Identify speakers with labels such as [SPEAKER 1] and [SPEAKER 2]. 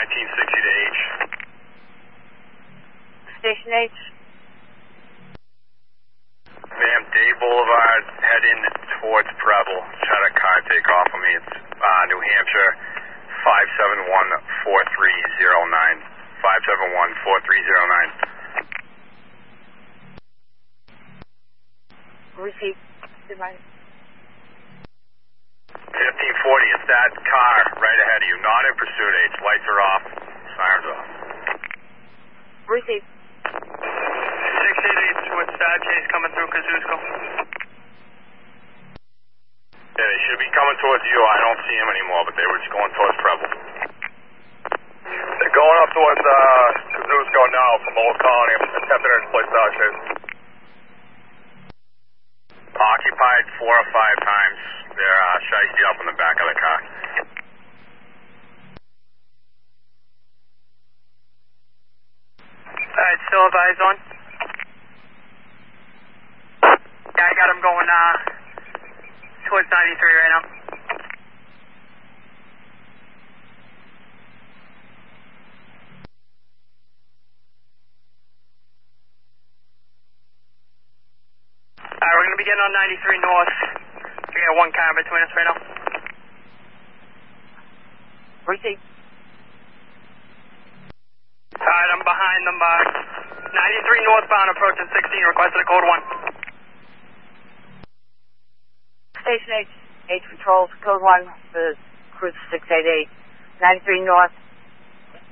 [SPEAKER 1] 1960 to H.
[SPEAKER 2] Station H.
[SPEAKER 1] Ma'am, Day Boulevard, heading towards Preble. Had a car take off of me. It's New Hampshire, 571-4309. 571-4309.
[SPEAKER 2] Receive. Goodbye.
[SPEAKER 1] 1540, it's that car right ahead of you. Not in pursuit, H. Lights are off. Sirens off.
[SPEAKER 2] Receive.
[SPEAKER 3] 688 with chase coming through Kosciuszko.
[SPEAKER 1] Yeah, they should be coming towards you. I don't see them anymore, but they were just going towards Preble. They're going up towards Kosciuszko now from Old Colony. Attempting to place chase. Occupied 4 or 5 times. They're shiesty up in the back of the car.
[SPEAKER 3] Alright, still have eyes on. Yeah, I got him going towards 93 right now. Alright, we're going to be getting on 93 north. We got one car between us right now.
[SPEAKER 2] Receive.
[SPEAKER 3] Alright, I'm behind them. 93 northbound approaching 16, requested a code 1.
[SPEAKER 2] Station H. H patrols, code 1 for cruise 688. 93 north,